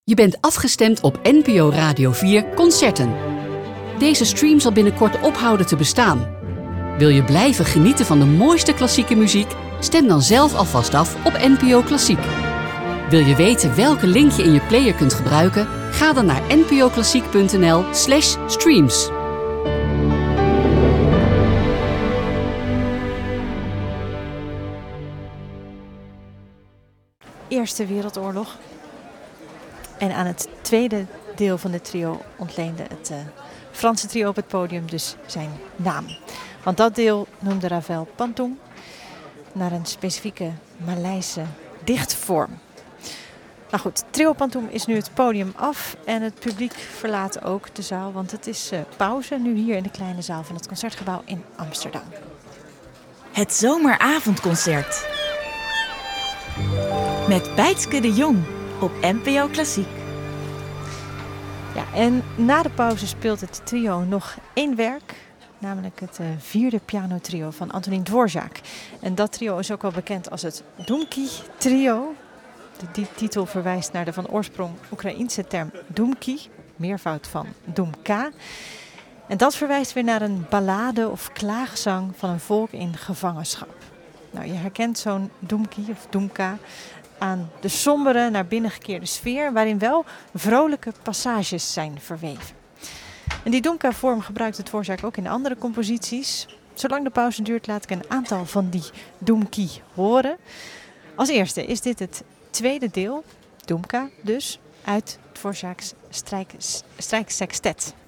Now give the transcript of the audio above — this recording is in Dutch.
Je bent afgestemd op NPO Radio 4 Concerten. Deze stream zal binnenkort ophouden te bestaan. Wil je blijven genieten van de mooiste klassieke muziek? Stem dan zelf alvast af op NPO Klassiek. Wil je weten welke link je in je player kunt gebruiken? Ga dan naar npoklassiek.nl/streams. Eerste Wereldoorlog. En aan het tweede deel van het trio ontleende het Franse trio op het podium dus zijn naam. Want dat deel noemde Ravel Pantoum naar een specifieke Maleise dichtvorm. Nou goed, trio Pantoum is nu het podium af en het publiek verlaat ook de zaal. Want het is pauze nu hier in de kleine zaal van het Concertgebouw in Amsterdam. Het zomeravondconcert. Met Bijtske de Jong op NPO Klassiek. Ja, en na de pauze speelt het trio nog één werk. Namelijk het vierde pianotrio van Antonín Dvořák. En dat trio is ook wel bekend als het Dumky-trio. Die titel verwijst naar de van oorsprong Oekraïense term Dumky, meervoud van Dumka. En dat verwijst weer naar een ballade of klaagzang van een volk in gevangenschap. Nou, je herkent zo'n Dumky of Dumka aan de sombere, naar binnen gekeerde sfeer, waarin wel vrolijke passages zijn verweven. En die Dumka-vorm gebruikt het Dvořák ook in andere composities. Zolang de pauze duurt, laat ik een aantal van die Dumky horen. Als eerste is dit het tweede deel, Dumka dus, uit Dvořáks strijksextet.